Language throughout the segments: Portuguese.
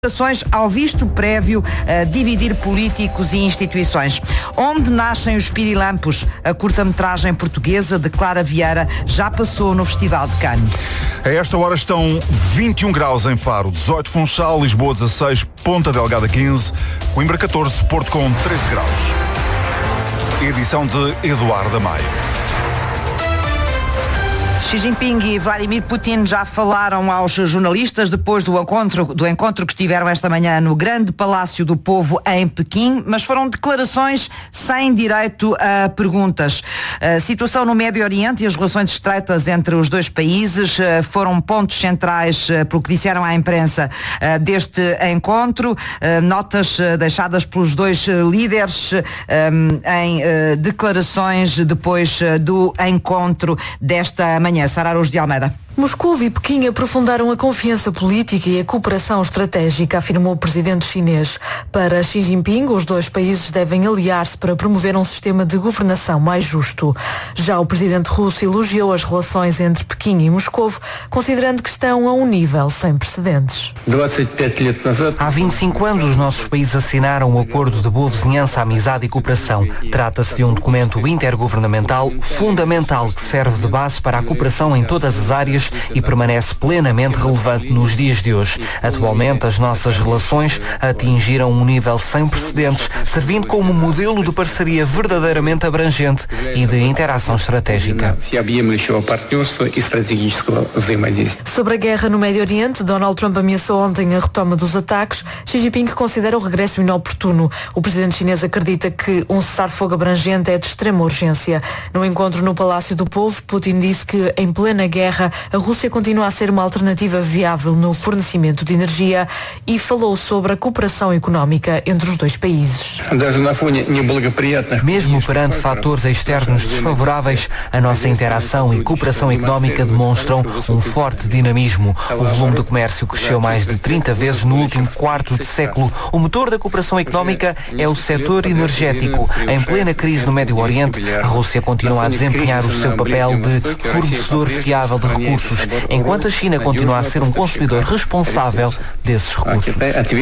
Ao visto prévio a dividir políticos e instituições. Onde nascem os pirilampos? A curta-metragem portuguesa de Clara Vieira já passou no Festival de Cannes. A esta hora estão 21 graus em Faro, 18 Funchal, Lisboa 16, Ponta Delgada 15, Coimbra 14, Porto com 13 graus. Edição de Eduardo Amaya. Xi Jinping e Vladimir Putin já falaram aos jornalistas depois do encontro que estiveram esta manhã no Grande Palácio do Povo em Pequim, mas foram declarações sem direito a perguntas. A situação no Médio Oriente e as relações estreitas entre os dois países foram pontos centrais, pelo que disseram à imprensa, deste encontro. Notas deixadas pelos dois líderes em declarações depois do encontro desta manhã. Sara Araújo de Almeida. Moscou e Pequim aprofundaram a confiança política e a cooperação estratégica, afirmou o presidente chinês. Para Xi Jinping, os dois países devem aliar-se para promover um sistema de governação mais justo. Já o presidente russo elogiou as relações entre Pequim e Moscou, considerando que estão a um nível sem precedentes. Há 25 anos os nossos países assinaram um acordo de boa vizinhança, amizade e cooperação. Trata-se de um documento intergovernamental fundamental que serve de base para a cooperação em todas as áreas e permanece plenamente relevante nos dias de hoje. Atualmente, as nossas relações atingiram um nível sem precedentes, servindo como modelo de parceria verdadeiramente abrangente e de interação estratégica. Sobre a guerra no Médio Oriente, Donald Trump ameaçou ontem a retoma dos ataques. Xi Jinping considera o regresso inoportuno. O presidente chinês acredita que um cessar-fogo abrangente é de extrema urgência. No encontro no Palácio do Povo, Putin disse que, em plena guerra, a Rússia continua a ser uma alternativa viável no fornecimento de energia e falou sobre a cooperação económica entre os dois países. Mesmo perante fatores externos desfavoráveis, a nossa interação e cooperação económica demonstram um forte dinamismo. O volume do comércio cresceu mais de 30 vezes no último quarto de século. O motor da cooperação económica é o setor energético. Em plena crise no Médio Oriente, a Rússia continua a desempenhar o seu papel de fornecedor fiável de recursos, enquanto a China continua a ser um consumidor responsável desses recursos.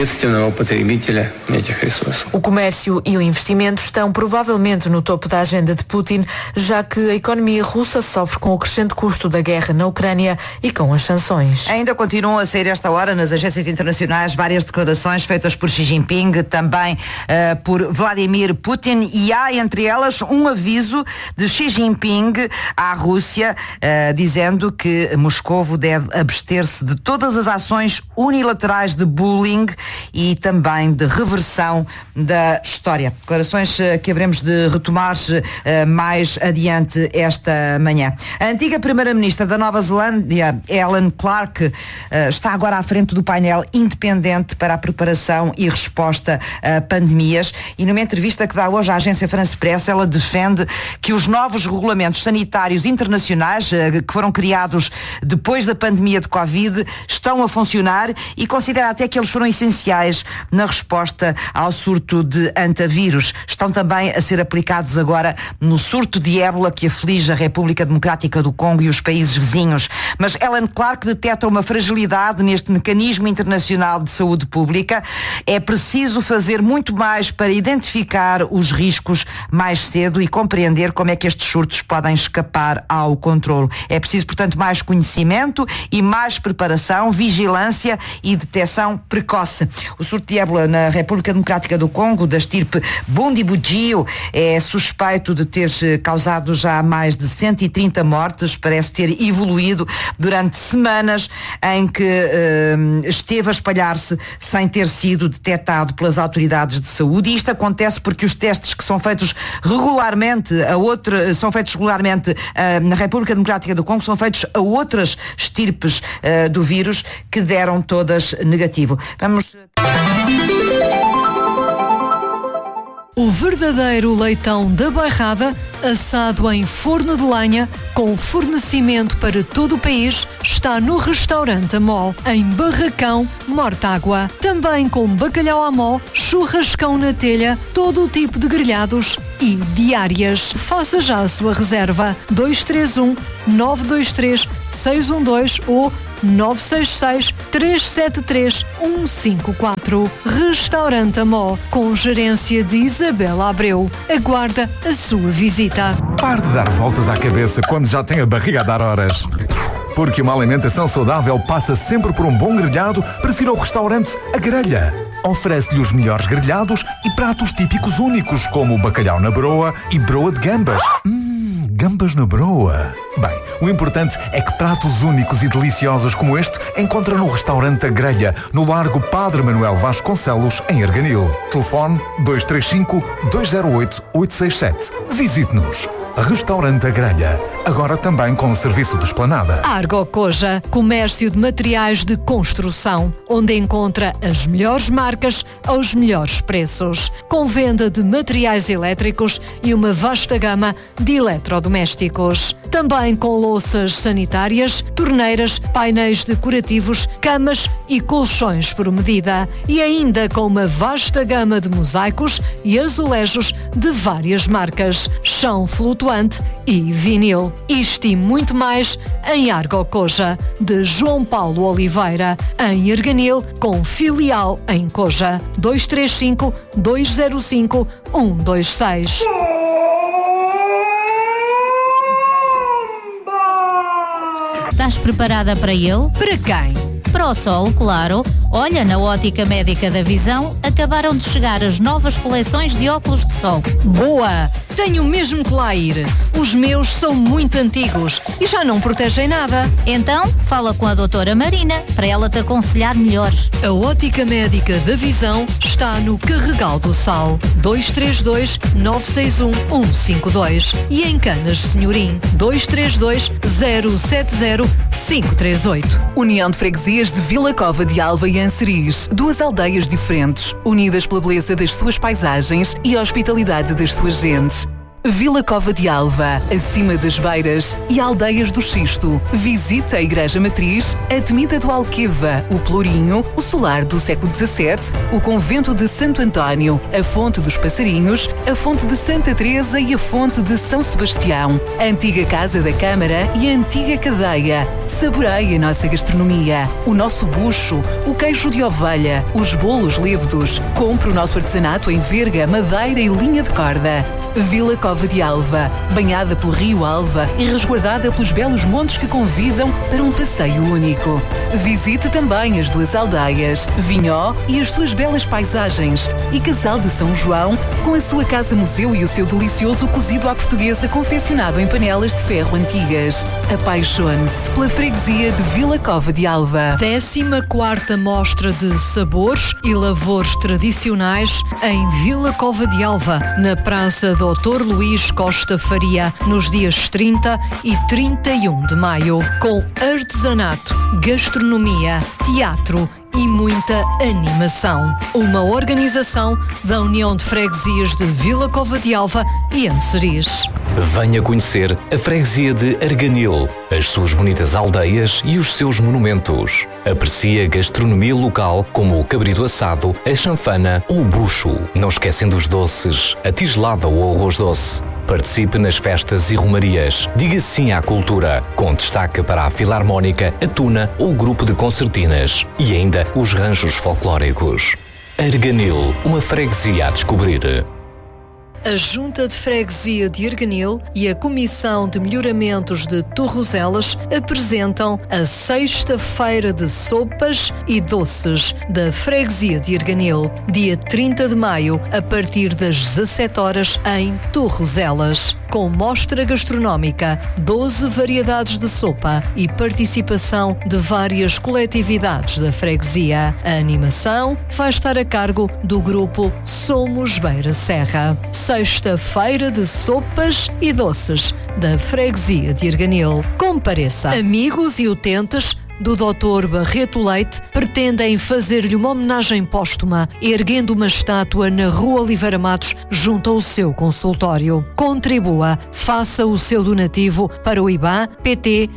O comércio e o investimento estão provavelmente no topo da agenda de Putin, já que a economia russa sofre com o crescente custo da guerra na Ucrânia e com as sanções. Ainda continuam a sair esta hora nas agências internacionais várias declarações feitas por Xi Jinping, também por Vladimir Putin, e há entre elas um aviso de Xi Jinping à Rússia, dizendo que Moscovo deve abster-se de todas as ações unilaterais de bullying e também de reversão da história. Declarações que haveremos de retomar mais adiante esta manhã. A antiga primeira-ministra da Nova Zelândia, Helen Clark, está agora à frente do painel independente para a preparação e resposta a pandemias, e numa entrevista que dá hoje à agência France Press, ela defende que os novos regulamentos sanitários internacionais que foram criados depois da pandemia de Covid estão a funcionar e considera até que eles foram essenciais na resposta ao surto de antavírus. Estão também a ser aplicados agora no surto de ébola que aflige a República Democrática do Congo e os países vizinhos. Mas Helen Clark detecta uma fragilidade neste mecanismo internacional de saúde pública. É preciso fazer muito mais para identificar os riscos mais cedo e compreender como é que estes surtos podem escapar ao controle. É preciso, portanto, mais conhecimento e mais preparação, vigilância e detecção precoce. O surto de ébola na República Democrática do Congo, da estirpe Bundibugyo, é suspeito de ter causado já mais de 130 mortes. Parece ter evoluído durante semanas em que esteve a espalhar-se sem ter sido detectado pelas autoridades de saúde. E isto acontece porque os testes que são feitos regularmente na República Democrática do Congo são feitos a outras estirpes do vírus que deram todas negativo. Vamos... O verdadeiro leitão da Bairrada, assado em forno de lenha, com fornecimento para todo o país, está no Restaurante Amó, em Barracão, Mortágua. Também com bacalhau à mó, churrascão na telha, todo o tipo de grelhados e diárias. Faça já a sua reserva. 231 923 612 ou 966 373 154. Restaurante Amó, com gerência de Isabela Abreu. Aguarda a sua visita. Pare de dar voltas à cabeça quando já tem a barriga a dar horas. Porque uma alimentação saudável passa sempre por um bom grelhado, prefira o restaurante A Grelha. Oferece-lhe os melhores grelhados e pratos típicos únicos, como o bacalhau na broa e broa de gambas. Gambas na broa. Bem, o importante é que pratos únicos e deliciosos como este encontra no restaurante A Grelha, no Largo Padre Manuel Vasconcelos, em Arganil. Telefone 235-208-867. Visite-nos. Restaurante A Grelha, agora também com o serviço de esplanada. Argo Koja, comércio de materiais de construção, onde encontra as melhores marcas aos melhores preços, com venda de materiais elétricos e uma vasta gama de eletrodomésticos. Também com louças sanitárias, torneiras, painéis decorativos, camas e colchões por medida. E ainda com uma vasta gama de mosaicos e azulejos de várias marcas, chão flutuante e vinil. Isto e muito mais em Argo Koja, de João Paulo Oliveira, em Arganil, com filial em Koja. 235-205-126. Estás preparada para ele? Para quem? Para o sol, claro. Olha, na Ótica Médica da Visão acabaram de chegar as novas coleções de óculos de sol. Boa! Tenho mesmo que lá ir. Os meus são muito antigos e já não protegem nada. Então, fala com a doutora Marina para ela te aconselhar melhor. A Ótica Médica da Visão está no Carregal do Sal, 232-961-152 e em Canas Senhorim, 232-070-538. União de Freguesias de Vila Cova de Alva e Anseriz, duas aldeias diferentes, unidas pela beleza das suas paisagens e a hospitalidade das suas gentes. Vila Cova de Alva, acima das Beiras e Aldeias do Xisto. Visita a Igreja Matriz, a Temida do Alqueva, o Pelourinho, o Solar do século XVII, o Convento de Santo António, a Fonte dos Passarinhos, a Fonte de Santa Teresa e a Fonte de São Sebastião, a antiga Casa da Câmara e a antiga Cadeia. Saboreie a nossa gastronomia, o nosso bucho, o queijo de ovelha, os bolos lévedos. Compre o nosso artesanato em verga, madeira e linha de corda. Vila Cova de Alva, banhada pelo Rio Alva e resguardada pelos belos montes que convidam para um passeio único. Visite também as duas aldeias, Vinhó e as suas belas paisagens, e Casal de São João, com a sua casa-museu e o seu delicioso cozido à portuguesa confeccionado em panelas de ferro antigas. Apaixone-se pela freguesia de Vila Cova de Alva. 14ª Mostra de Sabores e Lavores Tradicionais em Vila Cova de Alva, na Praça Dr. Luís Costa Faria, nos dias 30 e 31 de maio, com artesanato, gastronomia, teatro e muita animação. Uma organização da União de Freguesias de Vila Cova de Alva e Anseriz. Venha conhecer a freguesia de Arganil, as suas bonitas aldeias e os seus monumentos. Aprecie a gastronomia local como o cabrito assado, a chanfana ou o bucho. Não esquecendo os doces, a tigelada ou o arroz doce. Participe nas festas e romarias. Diga sim à cultura, com destaque para a Filarmónica, a Tuna ou o grupo de concertinas. E ainda os ranchos folclóricos. Arganil, uma freguesia a descobrir. A Junta de Freguesia de Arganil e a Comissão de Melhoramentos de Torrozelas apresentam a Sexta-feira de Sopas e Doces da Freguesia de Arganil, dia 30 de maio, a partir das 17 horas em Torrozelas. Com mostra gastronómica, 12 variedades de sopa e participação de várias coletividades da freguesia. A animação vai estar a cargo do grupo Somos Beira Serra. Sexta-feira de Sopas e Doces da Freguesia de Arganil. Compareça. Amigos e utentes do Dr. Barreto Leite pretendem fazer-lhe uma homenagem póstuma, erguendo uma estátua na Rua Oliveira Matos, junto ao seu consultório. Contribua, faça o seu donativo para o IBAN PT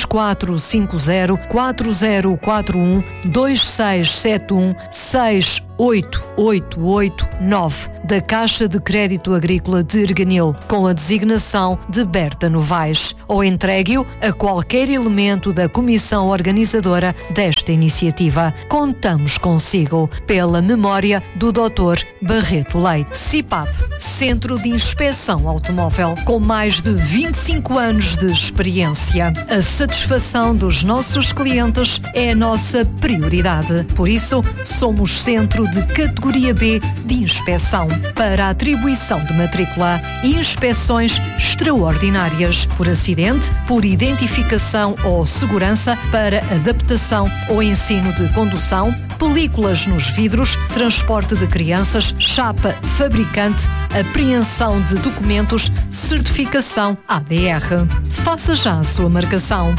50004534504041 2671 8889 da Caixa de Crédito Agrícola de Erganil, com a designação de Berta Novaes, ou entregue-o a qualquer elemento da comissão organizadora desta iniciativa. Contamos consigo, pela memória do Dr. Barreto Leite. CIPAP, Centro de Inspeção Automóvel, com mais de 25 anos de experiência. A satisfação dos nossos clientes é a nossa prioridade. Por isso, somos centro de categoria B de inspeção para a atribuição de matrícula e inspeções extraordinárias por acidente, por identificação ou segurança, para adaptação ou ensino de condução, películas nos vidros, transporte de crianças, chapa fabricante, apreensão de documentos, certificação ADR. Faça já a sua marcação.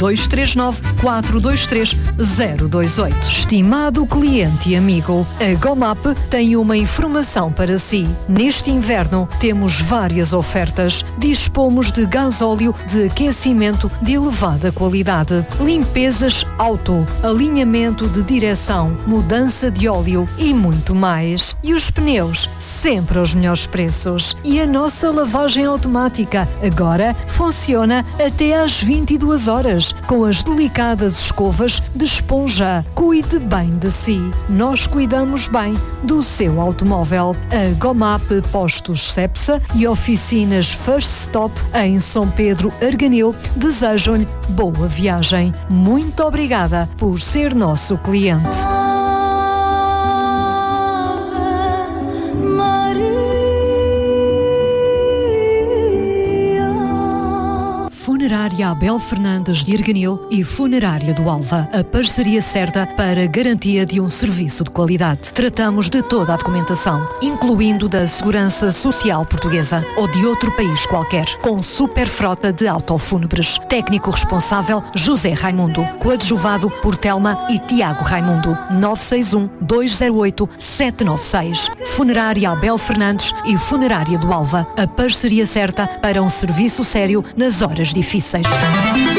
239-423-028. Estimado cliente e amigo, a Gomap tem uma informação para si. Neste inverno temos várias ofertas. Dispomos de gasóleo de aquecimento de elevada qualidade, limpezas auto, alinhamento de direção, mudança de óleo e muito mais. E os pneus, sempre aos melhores preços. E a nossa lavagem automática agora funciona até às 22 horas, com as delicadas escovas de esponja. Cuide bem de si. Nós cuidamos bem do seu automóvel. A Gomap Postos Cepsa e oficinas First Stop em São Pedro Arganil desejam-lhe boa viagem. Muito obrigada por ser nosso cliente. Funerária Abel Fernandes de Erganil e Funerária do Alva. A parceria certa para a garantia de um serviço de qualidade. Tratamos de toda a documentação, incluindo da Segurança Social Portuguesa ou de outro país qualquer, com super frota de autofúnebres. Técnico responsável José Raimundo. Coadjuvado por Telma e Tiago Raimundo. 961-208-796. Funerária Abel Fernandes e Funerária do Alva. A parceria certa para um serviço sério nas horas difíceis.